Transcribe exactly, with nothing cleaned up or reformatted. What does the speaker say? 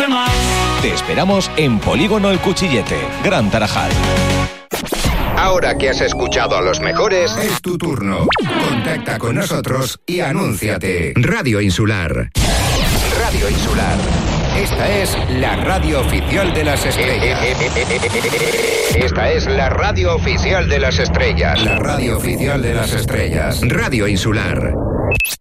más. Te esperamos en Polígono El Cuchillete, Gran Tarajal. Ahora que has escuchado a los mejores, es tu turno. Contacta con nosotros y anúnciate. Radio Insular. Radio Insular. Esta es la radio oficial de las estrellas. Esta es la radio oficial de las estrellas. La radio oficial de las estrellas. Radio Insular.